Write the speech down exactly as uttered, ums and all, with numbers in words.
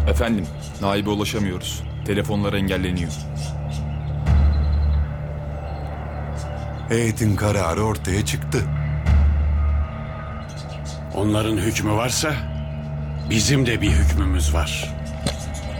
Efendim, naibe ulaşamıyoruz. Telefonlar engelleniyor. Heyetin kararı ortaya çıktı. Onların hükmü varsa bizim de bir hükmümüz var.